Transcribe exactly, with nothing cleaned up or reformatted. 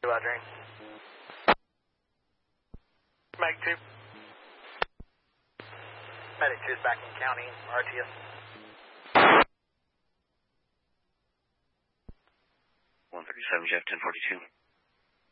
about drain. Mag two. Medic two is back in county, R T S. one thirty-seven, Jeff, ten forty-two.